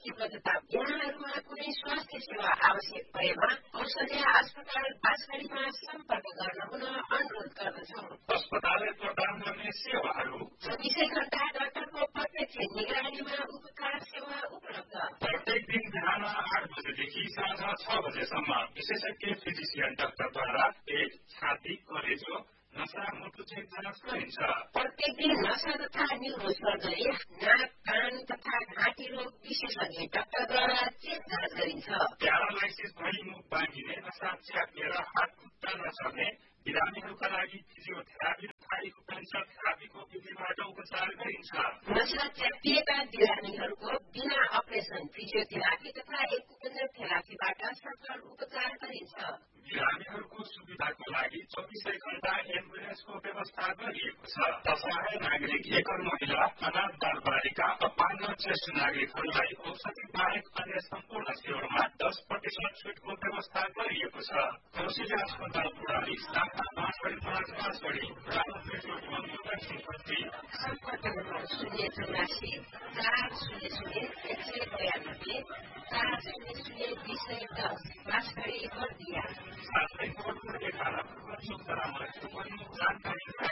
नीतिबद्धता यहाँहरूमा कुनै स्वास्थ्य सेवा आवश्यक परेमा औषधि अस्पताल बाँसगढीमा सम्पर्क गर्न हुन अनुरोध गर्दछौं। अस्पतालले प्रदान गर्ने सेवाहरू 24 घण्टा डाक्टरको प्रत्यक्ष निगरानीमा उपचार सेवा उपलब्ध। प्रत्येक दिन बिहान 8 बजेदेखि साँझ 6 बजेसम्म विशेषज्ञ फिजिसियन डाक्टरद्वारा पेट, छाती, कलेजो, नसा, मुटु चेक जाँच गरिन्छ। प्रत्येक दिन नसा तथा न्युरो सर्जरी, नाक, कान तथा घाँटी रोग विशेषज्ञ डाक्टरद्वारा चेक जाँच गरिन्छ। प्यारालाइसिस भई मुख बाँधिने, नसा च्यापिएर हात खुट्टा नचल्ने बिरामीहरूका लागि फिजियोथेरापी तथा एक्युपेन्सर थेरापीको विधिबाट उपचार गरिन्छ। नसा च्यापिएका बिरामीहरूको बिना अपरेसन फिजियोथेरापी तथा एक्युपेन्सर थेरापीबाट सफल उपचार गरिन्छ। बिरामीहरूको सुविधाको लागि 24 घण्टा एम्बुलेन्सको व्यवस्था गरिएको छ। असहाय नागरिक, एकल महिला, अनाथ बालबालिका, अपाङ्ग ज्येष्ठ नागरिकहरूलाई औषधि बाहेक अन्य सम्पूर्ण सेवामा 10% छुटको व्यवस्था गरिएको छ। कौशल्या अस्पताल प्रणाली शाखा बाँसगढी 5 बाँसगढी सम्पर्क नम्बर 084 400 192 400 210 बाँसगढी